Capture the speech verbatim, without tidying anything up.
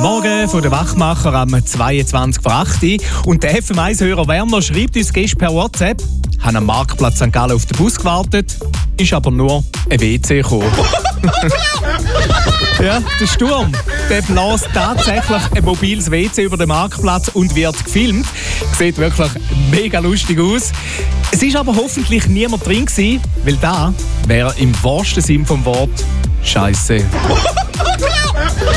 Morgen von der Wachmacher am zweiundzwanzig vor acht. Und der F M eins-Hörer Werner schreibt uns gestern per WhatsApp: Ich habe am Marktplatz Sankt Gallen auf den Bus gewartet, ist aber nur ein W C gekommen. Ja, der Sturm, der bläst tatsächlich ein mobiles W C über den Marktplatz und wird gefilmt. Sieht wirklich mega lustig aus. Es ist aber hoffentlich niemand drin gewesen, weil da wäre im wahrsten Sinn vom Wort Scheisse.